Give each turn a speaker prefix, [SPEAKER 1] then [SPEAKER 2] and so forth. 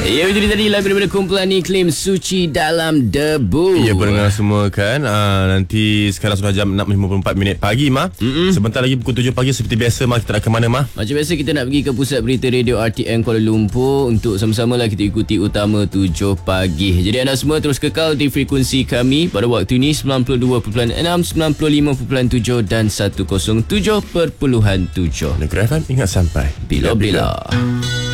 [SPEAKER 1] Ya, itu dia tadi lagu daripada kumpulan Iklim, Suci Dalam Debu.
[SPEAKER 2] Ya, pendengar semua kan. Nanti sekarang sudah jam 6.54 pagi, Ma. Sebentar lagi pukul 7 pagi seperti biasa, Ma. Kita nak ke mana, Ma?
[SPEAKER 1] Macam biasa kita nak pergi ke pusat berita radio RTM Kuala Lumpur untuk sama-sama lah kita ikuti utama 7 pagi. Jadi anda semua terus kekal di frekuensi kami pada waktu ini 92.6, 95.7 dan 107.7.
[SPEAKER 2] Negeri FM, ingat sampai
[SPEAKER 1] Bila-bila.